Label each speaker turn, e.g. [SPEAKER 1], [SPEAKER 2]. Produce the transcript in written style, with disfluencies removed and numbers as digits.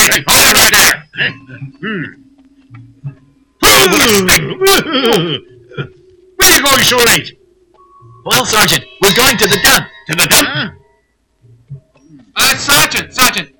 [SPEAKER 1] Hey, hold it right there. Where are you going so late?
[SPEAKER 2] Well, Sergeant, we're going to the dump.
[SPEAKER 1] To the dump?
[SPEAKER 3] Sergeant,